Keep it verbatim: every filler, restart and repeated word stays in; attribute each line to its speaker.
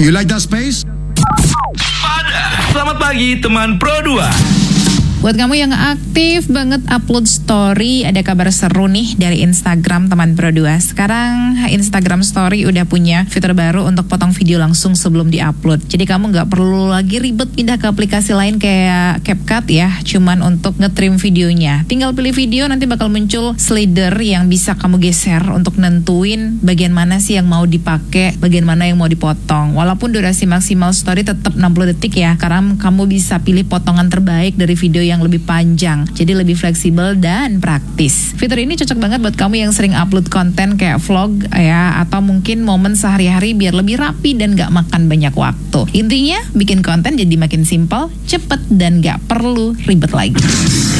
Speaker 1: You like that space?
Speaker 2: Pada selamat pagi teman Pro dua.
Speaker 3: Buat kamu yang aktif banget upload story, ada kabar seru nih dari Instagram teman Pro dua. Sekarang Instagram Story udah punya fitur baru untuk potong video langsung sebelum diupload. Jadi kamu nggak perlu lagi ribet pindah ke aplikasi lain kayak CapCut ya, cuman untuk nge-trim videonya. Tinggal pilih video, nanti bakal muncul slider yang bisa kamu geser untuk nentuin bagian mana sih yang mau dipakai, bagian mana yang mau dipotong. Walaupun durasi maksimal story tetap enam puluh detik ya, karena kamu bisa pilih potongan terbaik dari video yang lebih panjang, jadi lebih fleksibel dan praktis. Fitur ini cocok banget buat kamu yang sering upload konten kayak vlog ya, atau mungkin momen sehari-hari biar lebih rapi dan gak makan banyak waktu. Intinya bikin konten jadi makin simpel, cepet, dan gak perlu ribet lagi.